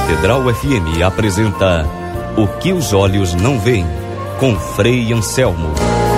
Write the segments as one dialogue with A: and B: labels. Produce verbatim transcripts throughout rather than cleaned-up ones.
A: Catedral F M apresenta O que os olhos não veem, com Frei Anselmo.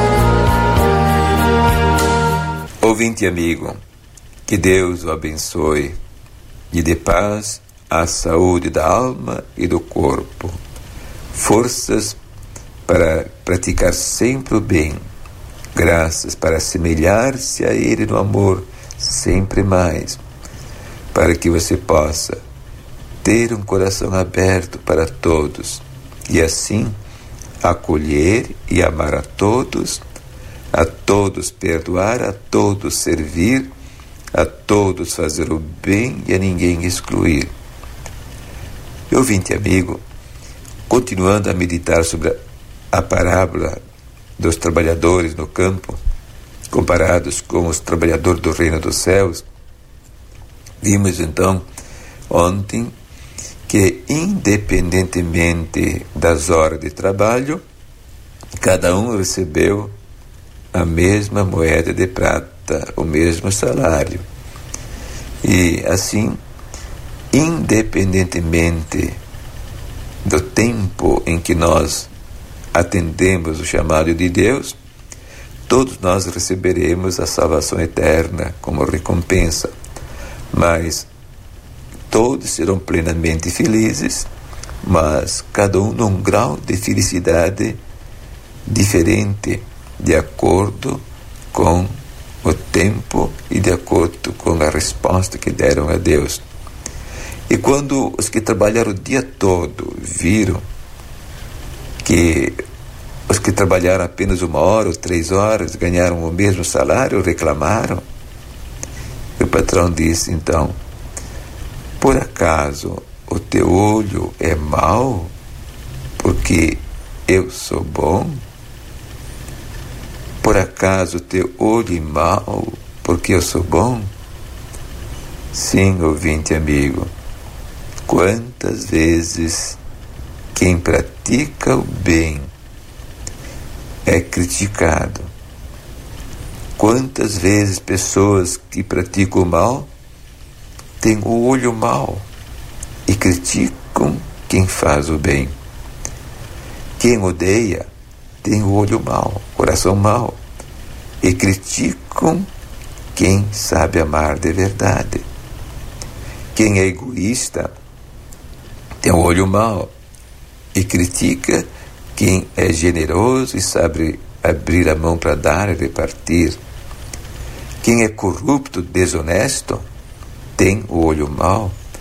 B: Ouvinte amigo, que Deus o abençoe e dê paz à saúde da alma e do corpo, forças para praticar sempre o bem, graças para assemelhar-se a Ele no amor sempre mais, para que você possa ter um coração aberto para todos e assim acolher e amar a todos, a todos perdoar, a todos servir, a todos fazer o bem e a ninguém excluir. E ouvinte amigo, continuando a meditar sobre a parábola dos trabalhadores no campo, comparados com os trabalhadores do reino dos céus, vimos então ontem que, independentemente das horas de trabalho, cada um recebeu a mesma moeda de prata, o mesmo salário. E assim, independentemente do tempo em que nós atendemos o chamado de Deus, todos nós receberemos a salvação eterna como recompensa, mas todos serão plenamente felizes, mas cada um num grau de felicidade diferente, de acordo com o tempo e de acordo com a resposta que deram a Deus. E quando os que trabalharam o dia todo viram que os que trabalharam apenas uma hora ou três horas ganharam o mesmo salário, reclamaram, o patrão disse então: por acaso o teu olho é mau porque eu sou bom? Por acaso o teu olho é mau porque eu sou bom? Sim, ouvinte amigo, quantas vezes quem pratica o bem é criticado? Quantas vezes pessoas que praticam o mal têm o olho mau e criticam quem faz o bem? Quem odeia tem o olho mau, coração mau, e criticam quem sabe amar de verdade. Quem é egoísta tem o olho mau e critica quem é generoso e sabe abrir a mão para dar e repartir. Quem é corrupto, desonesto, tem o olho mau